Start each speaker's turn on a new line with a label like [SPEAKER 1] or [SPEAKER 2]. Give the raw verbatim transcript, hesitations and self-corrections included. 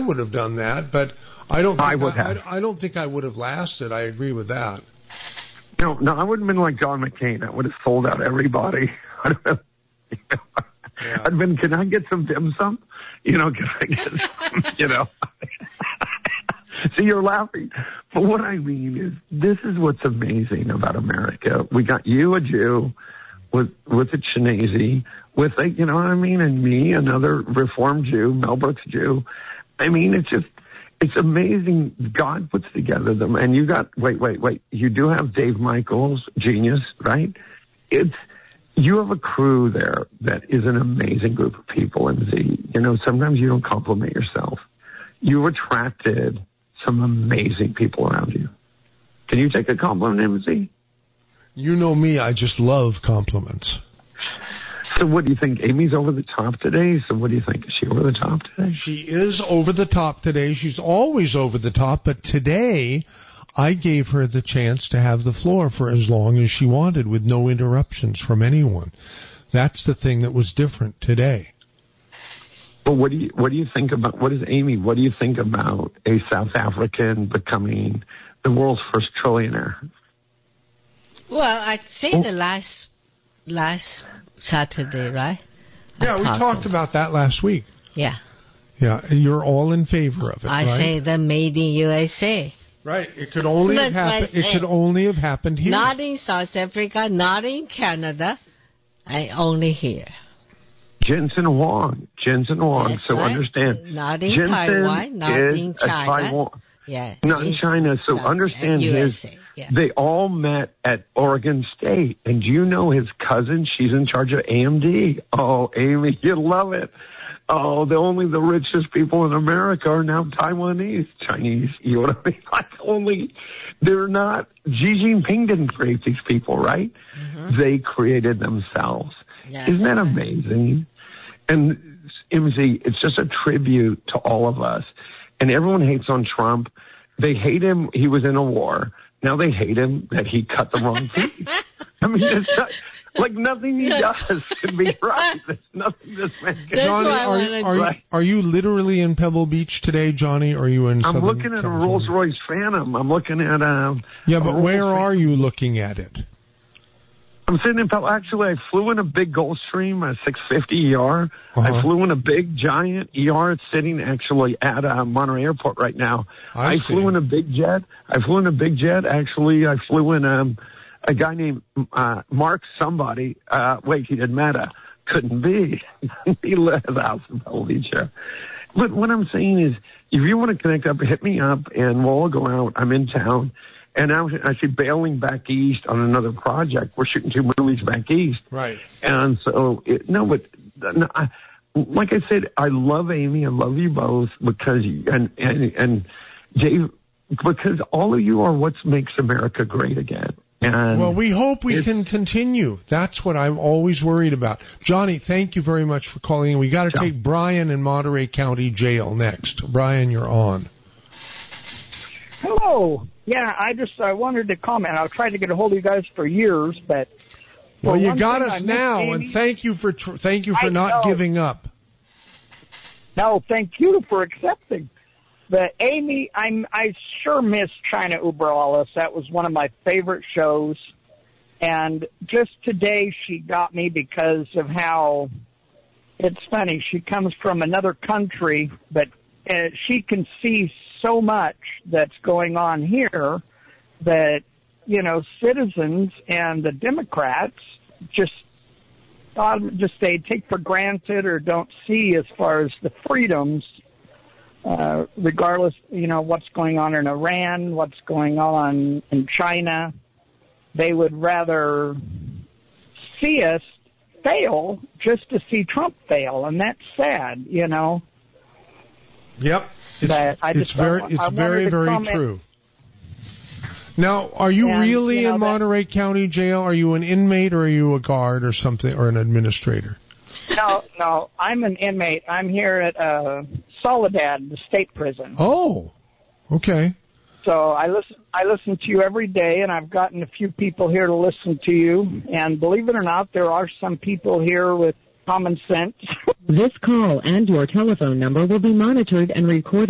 [SPEAKER 1] would have done that, but I don't. Think
[SPEAKER 2] I would
[SPEAKER 1] I,
[SPEAKER 2] have.
[SPEAKER 1] I, I don't think I would have lasted. I agree with that.
[SPEAKER 2] No, no, I wouldn't have been like John McCain. I would have sold out everybody. I'd have been, you know,
[SPEAKER 1] Yeah.
[SPEAKER 2] I'd been, can I get some dim sum? You know, can I get some, you know? See, you're laughing. But what I mean is, this is what's amazing about America. We got you, a Jew, with with a Chinese, with a, you know what I mean, and me, another Reformed Jew, Mel Brooks Jew. I mean, it's just, it's amazing. God puts together them, and you got, wait, wait, wait. You do have Dave Michaels, genius, right? It's, you have a crew there that is an amazing group of people, and Z, you know, sometimes you don't compliment yourself. You've attracted some amazing people around you. Can you take a compliment, M Z?
[SPEAKER 1] You know me, I just love compliments.
[SPEAKER 2] So what do you think? Amy's over the top today? So what do you think? Is she over the top today?
[SPEAKER 1] She is over the top today. She's always over the top, but today I gave her the chance to have the floor for as long as she wanted with no interruptions from anyone. That's the thing that was different today.
[SPEAKER 2] Well, what do you what do you think about, what is Amy, what do you think about a South African becoming the world's first trillionaire?
[SPEAKER 3] Well, I think oh. the last last Saturday, right?
[SPEAKER 1] Yeah, we talked about that last week.
[SPEAKER 3] Yeah.
[SPEAKER 1] Yeah, you're all in favor of it,
[SPEAKER 3] I
[SPEAKER 1] right?
[SPEAKER 3] say the made in U S A.
[SPEAKER 1] Right. It could only have happened. It should only have happened here.
[SPEAKER 3] Not in South Africa, not in Canada. I only here.
[SPEAKER 2] Jensen Huang. Jensen Huang.
[SPEAKER 3] That's
[SPEAKER 2] so
[SPEAKER 3] right.
[SPEAKER 2] understand.
[SPEAKER 3] Not in
[SPEAKER 2] Jensen
[SPEAKER 3] Taiwan, not
[SPEAKER 2] is
[SPEAKER 3] in China.
[SPEAKER 2] Taiwan,
[SPEAKER 3] yeah.
[SPEAKER 2] Not in China. So
[SPEAKER 3] no,
[SPEAKER 2] understand his.
[SPEAKER 3] Yeah.
[SPEAKER 2] They all met at Oregon State, and do you know his cousin? She's in charge of A M D. Oh, Amy, you love it. Oh, the only the richest people in America are now Taiwanese, Chinese. You know what I mean? Like only they're not. Xi Jinping didn't create these people, right? Mm-hmm. They created themselves. Yes, Isn't that right. amazing? And M Z, it's just a tribute to all of us. And everyone hates on Trump. They hate him. He was in a war. Now they hate him that he cut the wrong teeth. I mean, it's not, like nothing he does can be right. There's nothing this man can do.
[SPEAKER 1] Johnny, are, you, are, you, are you literally in Pebble Beach today, Johnny? Or are you in
[SPEAKER 2] I'm
[SPEAKER 1] Southern
[SPEAKER 2] looking at
[SPEAKER 1] California?
[SPEAKER 2] a Rolls-Royce Phantom. I'm looking at a...
[SPEAKER 1] Yeah, but
[SPEAKER 2] a
[SPEAKER 1] where
[SPEAKER 2] Rolls-
[SPEAKER 1] are you looking at it?
[SPEAKER 2] I'm sitting in Pebble. Actually, I flew in a big Gulfstream, a six fifty E R.
[SPEAKER 1] Uh-huh.
[SPEAKER 2] I flew in a big, giant E R. It's sitting actually at uh, Monterey Airport right now.
[SPEAKER 1] I,
[SPEAKER 2] I
[SPEAKER 1] see.
[SPEAKER 2] flew in a big jet. I flew in a big jet. Actually, I flew in um, a guy named uh, Mark somebody. Uh, wait, he did Meta. Couldn't be. He left the house in Pebble Beach here. But what I'm saying is, if you want to connect up, hit me up, and we'll all go out. I'm in town. And I'm actually bailing back east on another project. We're shooting two movies back east.
[SPEAKER 1] Right.
[SPEAKER 2] And so, it, no, but no, I, like I said, I love Amy. I love you both because, and, and, and Dave, because all of you are what makes America great again. And
[SPEAKER 1] well, we hope we can continue. That's what I'm always worried about. Johnny, thank you very much for calling in. We got to yeah. take Brian in Monterey County Jail next. Brian, you're on.
[SPEAKER 4] Hello. Yeah, I just I wanted to comment. I've tried to get a hold of you guys for years, but
[SPEAKER 1] well, you got us now,
[SPEAKER 4] Amy,
[SPEAKER 1] and thank you for tr- thank you for
[SPEAKER 4] I
[SPEAKER 1] not
[SPEAKER 4] know.
[SPEAKER 1] giving up.
[SPEAKER 4] No, thank you for accepting. But Amy, I'm I sure miss China Uber Alles. That was one of my favorite shows, and just today she got me because of how it's funny. She comes from another country, but uh, she can see so much that's going on here that, you know, citizens and the Democrats just just they take for granted or don't see as far as the freedoms, uh, regardless, you know, what's going on in Iran, what's going on in China. They would rather see us fail just to see Trump fail, and that's sad, you know.
[SPEAKER 1] Yep. It's,
[SPEAKER 4] I
[SPEAKER 1] it's
[SPEAKER 4] just,
[SPEAKER 1] very,
[SPEAKER 4] I,
[SPEAKER 1] it's
[SPEAKER 4] I
[SPEAKER 1] very, very
[SPEAKER 4] comment.
[SPEAKER 1] true. Now, are you
[SPEAKER 4] and,
[SPEAKER 1] really
[SPEAKER 4] you know,
[SPEAKER 1] in Monterey that, County Jail? Are you an inmate, or are you a guard, or something, or an administrator?
[SPEAKER 4] No, no, I'm an inmate. I'm here at uh, Soledad, the state prison.
[SPEAKER 1] Oh, okay.
[SPEAKER 4] So I listen. I listen to you every day, and I've gotten a few people here to listen to you. And believe it or not, there are some people here with common sense.
[SPEAKER 5] This call and your telephone number will be monitored and recorded.